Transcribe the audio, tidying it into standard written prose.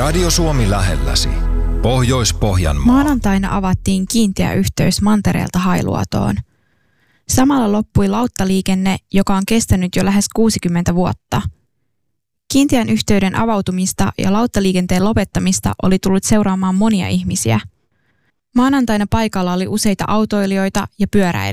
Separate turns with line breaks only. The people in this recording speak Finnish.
Radio Suomi lähelläsi. Pohjois-Pohjanmaa.
Maanantaina avattiin kiinteä yhteys Mantereelta Hailuotoon. Samalla loppui lauttaliikenne, joka on kestänyt jo lähes 60 vuotta. Kiinteän yhteyden avautumista ja lauttaliikenteen lopettamista oli tullut seuraamaan monia ihmisiä. Maanantaina paikalla oli useita autoilijoita ja pyöräilijöitä.